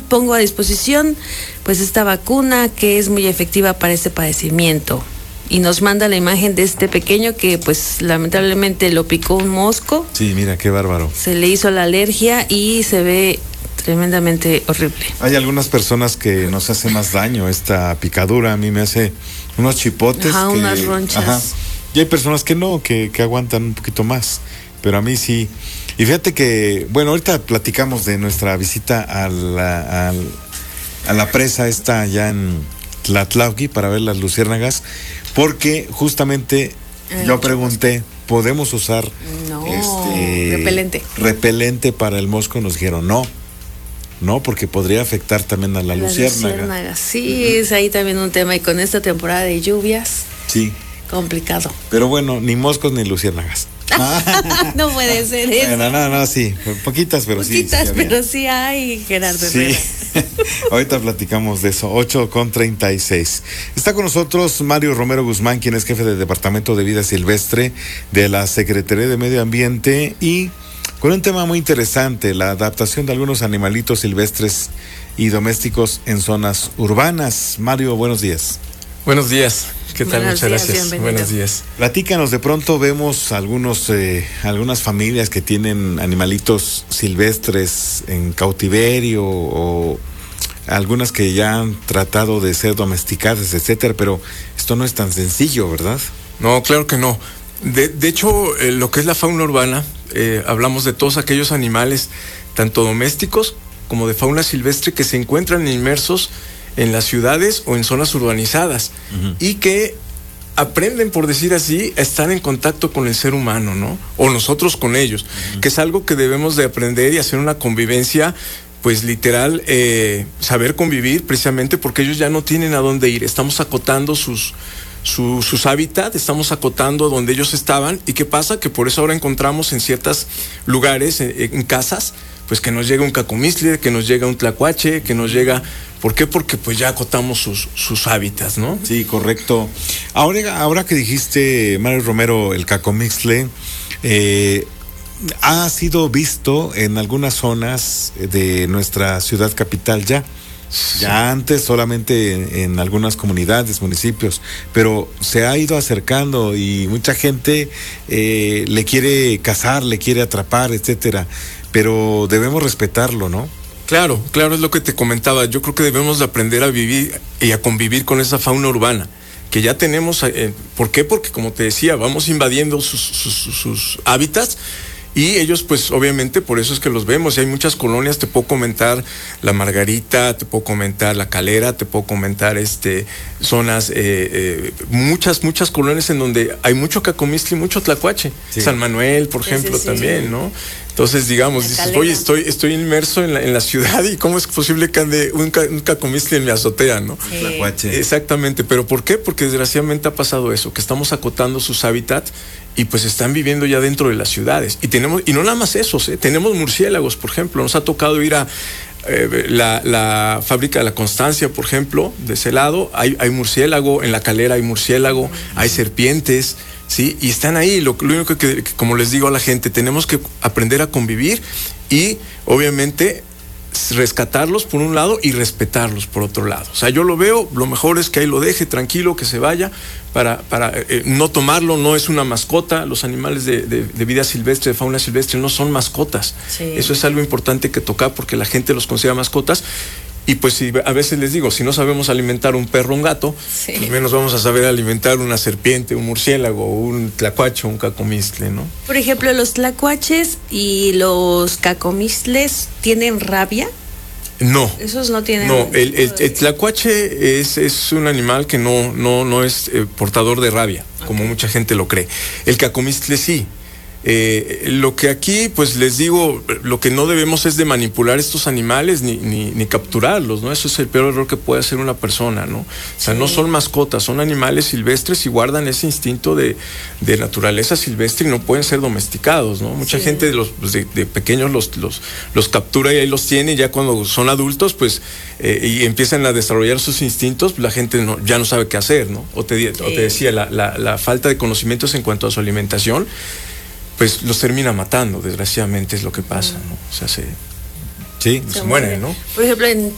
pongo a disposición pues esta vacuna que es muy efectiva para este padecimiento. Y nos manda la imagen de este pequeño que pues lamentablemente lo picó un mosco. Sí, mira, qué bárbaro. Se le hizo la alergia y se ve tremendamente horrible. Hay algunas personas que nos hace más daño esta picadura. A mí me hace unos chipotes. Unas ronchas. Ajá. Y hay personas que no, que aguantan un poquito más. Pero a mí sí. Y fíjate que, bueno, ahorita platicamos de nuestra visita a la presa esta allá en Tlatlauqui para ver las luciérnagas, porque justamente yo pregunté, ¿podemos usar repelente para el mosco? Nos dijeron no, porque podría afectar también a la luciérnaga. Sí, es ahí también un tema, y con esta temporada de lluvias, sí, complicado. Pero bueno, ni moscos ni luciérnagas. No puede ser eso. No, sí, poquitas, pero poquitas, sí. Pero sí hay, Gerardo Herrera. Sí, ahorita platicamos de eso, 8:36. Está con nosotros Mario Romero Guzmán, quien es jefe del Departamento de Vida Silvestre de la Secretaría de Medio Ambiente, y con un tema muy interesante, la adaptación de algunos animalitos silvestres y domésticos en zonas urbanas. Mario, buenos días. Buenos días. ¿Qué tal? Muchas gracias. Bienvenido. Buenos días. Platícanos, de pronto vemos algunas familias que tienen animalitos silvestres en cautiverio o algunas que ya han tratado de ser domesticadas, etcétera, pero esto no es tan sencillo, ¿verdad? No, claro que no. De hecho, lo que es la fauna urbana, hablamos de todos aquellos animales, tanto domésticos como de fauna silvestre, que se encuentran inmersos en las ciudades o en zonas urbanizadas, uh-huh, y que aprenden, por decir así, a estar en contacto con el ser humano, ¿no? O nosotros con ellos, uh-huh, que es algo que debemos de aprender y hacer una convivencia, pues literal, saber convivir, precisamente porque ellos ya no tienen a dónde ir. Estamos acotando sus hábitats, estamos acotando donde ellos estaban. ¿Y qué pasa? Que por eso ahora encontramos en ciertos lugares, en casas, pues que nos llega un cacomistle, que nos llega un tlacuache, que nos llega... ¿Por qué? Porque pues ya acotamos sus hábitats, ¿no? Sí, correcto. Ahora que dijiste, Mario Romero, el cacomistle, ha sido visto en algunas zonas de nuestra ciudad capital ya. Sí. Ya antes solamente en algunas comunidades, municipios, pero se ha ido acercando y mucha gente le quiere cazar, le quiere atrapar, etcétera. Pero debemos respetarlo, ¿no? Claro, es lo que te comentaba. Yo creo que debemos de aprender a vivir y a convivir con esa fauna urbana que ya tenemos. ¿Por qué? Porque, como te decía, vamos invadiendo sus hábitats. Y ellos, pues, obviamente, por eso es que los vemos. Y hay muchas colonias, te puedo comentar La Margarita, te puedo comentar La Calera, te puedo comentar zonas, muchas colonias en donde hay mucho cacomistle y mucho tlacuache. Sí. San Manuel, por ejemplo, sí. También, ¿no? Entonces, digamos, dices, oye, estoy inmerso en la ciudad, y ¿cómo es posible que ande un cacomistle en mi azotea, no? Sí. Tlacuache. Exactamente, pero ¿por qué? Porque desgraciadamente ha pasado eso, que estamos acotando sus hábitats y pues están viviendo ya dentro de las ciudades. Y no nada más esos, tenemos murciélagos, por ejemplo. Nos ha tocado ir a la fábrica de La Constancia, por ejemplo, de ese lado, hay murciélago, en La Calera hay murciélago, hay serpientes, ¿sí? Y están ahí. Lo único que, como les digo a la gente, tenemos que aprender a convivir y, obviamente, rescatarlos por un lado y respetarlos por otro lado. O sea, yo lo veo, lo mejor es que ahí lo deje tranquilo, que se vaya, para no tomarlo. No es una mascota. Los animales de vida silvestre, de fauna silvestre, no son mascotas. Sí. Eso es algo importante que tocar, porque la gente los considera mascotas. Y pues si a veces les digo, si no sabemos alimentar un perro o un gato, sí, pues menos vamos a saber alimentar una serpiente, un murciélago, un tlacuache, un cacomistle, ¿no? Por ejemplo, los tlacuaches y los cacomistles ¿tienen rabia? No. Esos no tienen. No, el tlacuache es un animal que no es portador de rabia, okay, como mucha gente lo cree. El cacomistle sí. Lo que aquí, pues les digo, lo que no debemos es de manipular estos animales ni capturarlos, ¿no? Eso es el peor error que puede hacer una persona, ¿no? O sea, sí, no son mascotas, son animales silvestres y guardan ese instinto de naturaleza silvestre y no pueden ser domesticados, ¿no? Mucha gente de pequeños los captura y ahí los tiene, y ya cuando son adultos, pues, y empiezan a desarrollar sus instintos, pues la gente ya no sabe qué hacer, ¿no? O te decía, la falta de conocimientos en cuanto a su alimentación, pues los termina matando, desgraciadamente es lo que pasa, ¿no? O sea, se mueren, ¿no? Por ejemplo,